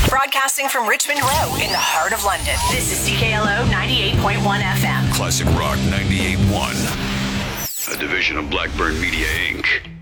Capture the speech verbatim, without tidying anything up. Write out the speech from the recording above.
Broadcasting from Richmond Row in the heart of London. This is C K L O ninety-eight point one F M. Classic Rock ninety-eight point one. A division of Blackburn Media, Incorporated.